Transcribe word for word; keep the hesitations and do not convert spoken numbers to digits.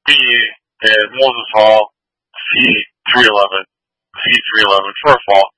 be in Moses Hall, C three eleven, C three eleven for a fall.